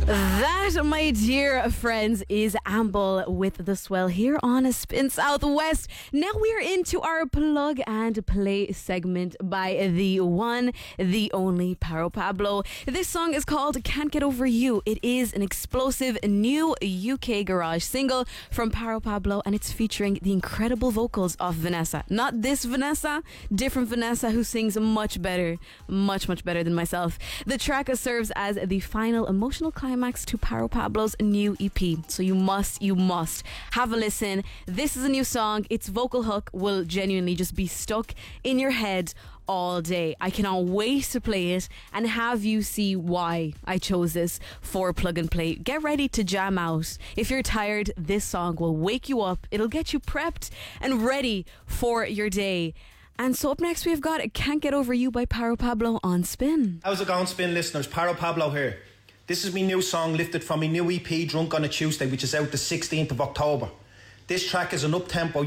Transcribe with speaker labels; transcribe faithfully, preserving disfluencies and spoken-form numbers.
Speaker 1: That, my dear friends, is Amble with The Swell here on Spin Southwest. Now we're into our plug and play segment by the one, the only Paro Pablo. This song is called Can't Get Over You. It is an explosive new U K garage single from Paro Pablo, and it's featuring the incredible vocals of Vanessa. Not this Vanessa, different Vanessa, who sings much better, much, much better than myself. The track serves as the final emotional climax to Paro Pablo's new E P. So you must, you must have a listen. This is a new song. Its vocal hook will genuinely just be stuck in your head all day. I cannot wait to play it and have you see why I chose this for plug and play. Get ready to jam out. If you're tired, this song will wake you up. It'll get you prepped and ready for your day. And so up next we've got Can't Get Over You by Paro Pablo on Spin.
Speaker 2: How's it going, Spin listeners? Paro Pablo here. This is my new song lifted from my new E P, Drunk on a Tuesday, which is out the sixteenth of October. This track is an up-tempo